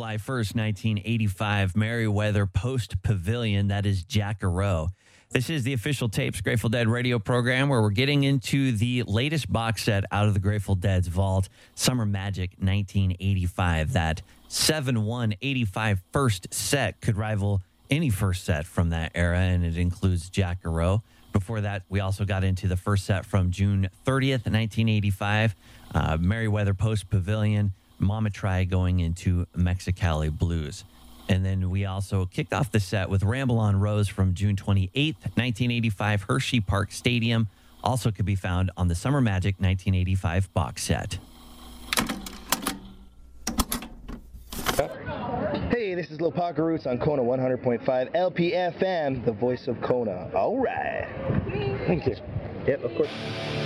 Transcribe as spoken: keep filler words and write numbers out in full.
July first, nineteen eighty-five, Merriweather Post Pavilion. That is Jackarow. This is the official Tapes Grateful Dead radio program where we're getting into the latest box set out of the Grateful Dead's vault, Summer Magic nineteen eighty-five. That seven one eighty-five first set could rival any first set from that era, and it includes Jackarow. Before that, we also got into the first set from June thirtieth, nineteen eighty-five, uh, Merriweather Post Pavilion, Mama Try going into Mexicali Blues. And then we also kicked off the set with Ramble on Rose from June twenty-eighth, nineteen eighty-five, Hershey Park Stadium. Also could be found on the Summer Magic nineteen eighty-five box set. Hey, this is Lil Parker Roots on Kona one hundred point five L P F M, the voice of Kona. All right. Thank you. Yep, of course.